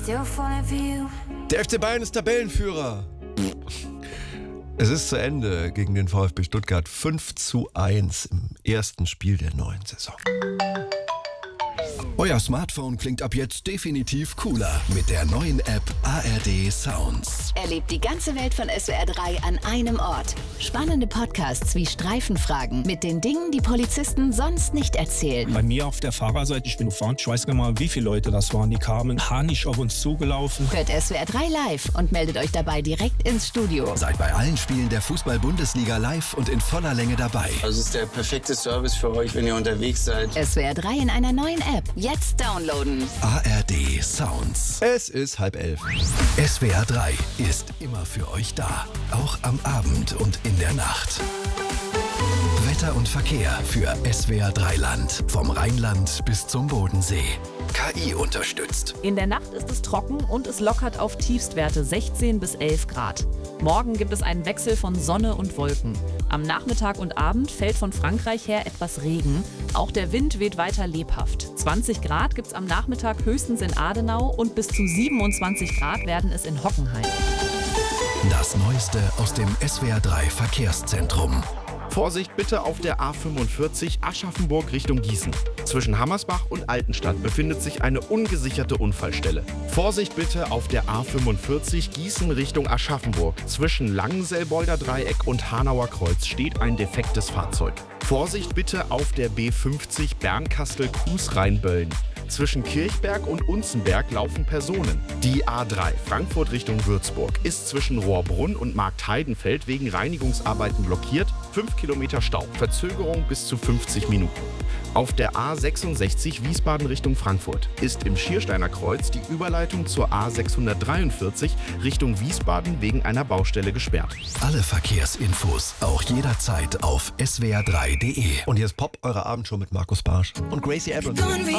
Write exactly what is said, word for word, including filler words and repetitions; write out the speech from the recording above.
Der F C Bayern ist Tabellenführer. Es ist zu Ende gegen den VfB Stuttgart. fünf zu eins im ersten Spiel der neuen Saison. Euer Smartphone klingt ab jetzt definitiv cooler mit der neuen App A R D Sounds. Erlebt die ganze Welt von S W R drei an einem Ort. Spannende Podcasts wie Streifenfragen mit den Dingen, die Polizisten sonst nicht erzählen. Bei mir auf der Fahrerseite, ich bin gefahren, ich weiß gar nicht mal, wie viele Leute das waren. Die kamen panisch auf uns zugelaufen. Hört S W R drei live und meldet euch dabei direkt ins Studio. Seid bei allen Spielen der Fußball-Bundesliga live und in voller Länge dabei. Das ist der perfekte Service für euch, wenn ihr unterwegs seid. S W R drei in einer neuen App. Jetzt downloaden. A R D Sounds. Es ist halb elf. S W R drei ist immer für euch da. Auch am Abend und in der Nacht. Wetter und Verkehr für S W R drei Land. Vom Rheinland bis zum Bodensee. K I unterstützt. In der Nacht ist es trocken und es lockert auf Tiefstwerte sechzehn bis elf Grad. Morgen gibt es einen Wechsel von Sonne und Wolken. Am Nachmittag und Abend fällt von Frankreich her etwas Regen. Auch der Wind weht weiter lebhaft. zwanzig Grad gibt es am Nachmittag höchstens in Adenau und bis zu siebenundzwanzig Grad werden es in Hockenheim. Das Neueste aus dem S W R drei Verkehrszentrum. Vorsicht bitte auf der A fünfundvierzig Aschaffenburg Richtung Gießen. Zwischen Hammersbach und Altenstadt befindet sich eine ungesicherte Unfallstelle. Vorsicht bitte auf der A fünfundvierzig Gießen Richtung Aschaffenburg. Zwischen Langenselbolder Dreieck und Hanauer Kreuz steht ein defektes Fahrzeug. Vorsicht bitte auf der B fünfzig Bernkastel-Kues-Rheinböllen. Zwischen Kirchberg und Unzenberg laufen Personen. Die A drei Frankfurt Richtung Würzburg ist zwischen Rohrbrunn und Marktheidenfeld wegen Reinigungsarbeiten blockiert. fünf Kilometer Stau, Verzögerung bis zu fünfzig Minuten. Auf der A sechsundsechzig Wiesbaden Richtung Frankfurt ist im Schiersteiner Kreuz die Überleitung zur A sechshundertdreiundvierzig Richtung Wiesbaden wegen einer Baustelle gesperrt. Alle Verkehrsinfos auch jederzeit auf S W R drei Punkt D E. Und hier ist Pop, eure Abendshow mit Markus Barsch und Gracie Abrams.